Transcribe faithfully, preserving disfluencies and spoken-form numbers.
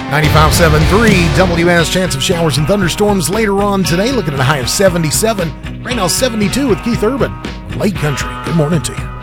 ninety-five point seven three W S, chance of showers and thunderstorms later on today. Looking at a high of seventy-seven. Right now seventy-two with Keith Urban. Lake Country. Good morning to you.